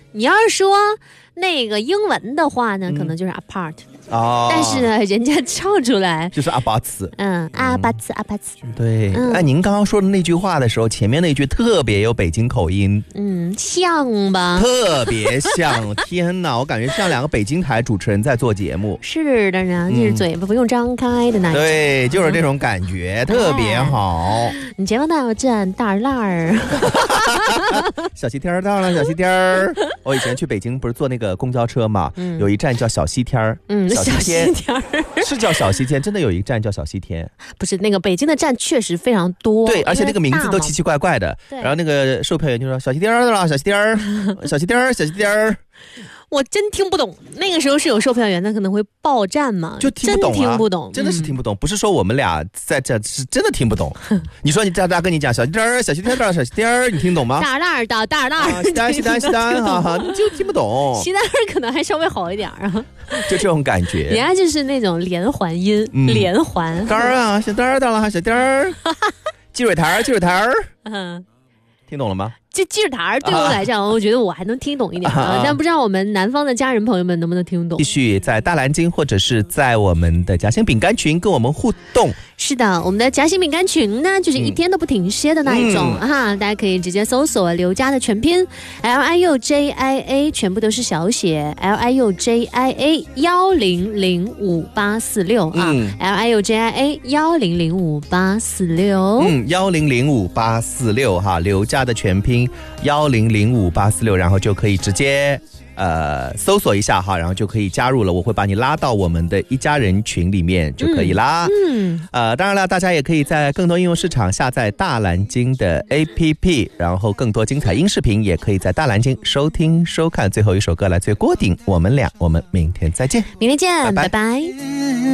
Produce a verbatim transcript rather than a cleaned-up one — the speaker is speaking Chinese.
你要是说那个英文的话呢，嗯、可能就是 apart。 哦， 但是呢，人家唱出来就是阿巴茨， 嗯，阿巴茨阿巴茨， 对。嗯、哎，您刚刚说的那句话的时候，前面那句特别有北京口音， 嗯，像吧？ 特别像，天哪，我感觉像两个北京台主持人在做节目。 是的呢，就是嘴巴不用张开的那种。 对，就是这种感觉，嗯、特别好。哎、 你前方大道站大栅儿， 小西天到了，小西天。我以前去北京不是坐那个公交车嘛，嗯、有一站叫小西天，嗯。 小西天是叫小西天，真的有一个站叫小西天。 不是那个北京的站确实非常多， 对，而且那个名字都奇奇怪怪的。然后那个售票员就说小西天儿了，小西天儿，小西天儿，小西天儿。 我真听不懂，那个时候是有售票员，他可能会报站嘛， 就听不懂、啊、 真听不懂， 真的是听不懂。嗯、不是说我们俩在这是真的听不懂。你说你大家跟你讲小西天儿，小西天儿，小西天儿，你听懂吗？ 大大的大大， 西单西单西单，哈哈，你就听不懂。 西单可能还稍微好一点啊， 就这种感觉。 人家就是那种连环音，嗯、连环。 单儿啊，小单儿到了，小单儿，积水台儿，积水台儿， 嗯， 听懂了吗？ 这记着台对我来讲、啊，我觉得我还能听懂一点啊，啊但不知道我们南方的家人朋友们能不能听懂。 继续在大蓝鲸或者是在我们的夹心饼干群跟我们互动。 是的，我们的夹心饼干群呢，就是一天都不停歇的那一种、嗯、啊，大家可以直接搜索刘家的全拼 L I U J I A， 全部都是小写 L I U J I A 一零零五八四六啊、嗯、L I U J I A 一零零五八四六， 嗯，一零零五八四六哈，刘家的全拼。一零零五八四六，然后就可以直接呃搜索一下哈，然后就可以加入了，我会把你拉到我们的一家人群里面就可以啦。嗯，呃，当然了，大家也可以在更多应用市场下载大蓝鲸的 A P P， 然后更多精彩音视频也可以在大蓝鲸收听收看。最后一首歌来自郭顶，我们俩，我们明天再见， 明天见， 拜拜。 拜拜。